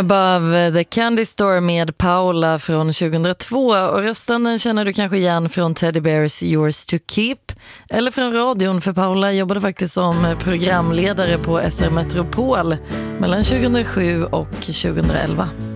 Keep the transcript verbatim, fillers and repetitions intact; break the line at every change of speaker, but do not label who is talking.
Above the Candy Store med Paula från tjugohundratvå, och rösten den känner du kanske igen från Teddy Bears Yours to Keep eller från radion, för Paula jobbade faktiskt som programledare på S R Metropol mellan tjugohundrasju och tjugohundraelva.